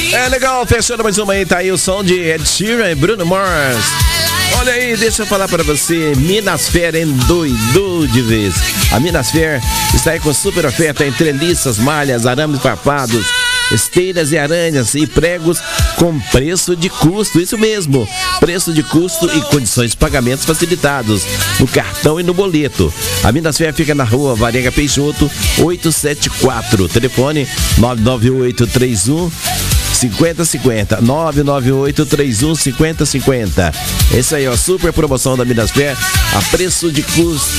É legal, fechando mais uma aí, tá aí o som de Ed Sheeran e Bruno Mars. Olha aí, deixa eu falar pra você, Minasfer endoidou de vez. A Minasfer está aí com super oferta em treliças, malhas, arames farpados, esteiras e aranhas e pregos com preço de custo, isso mesmo, preço de custo e condições de pagamentos facilitados no cartão e no boleto. A Minasfer fica na rua Varenga Peixoto 874, telefone 99831 5050, 99831 5050. Esse aí, ó, super promoção da Minasfer a preço de custo.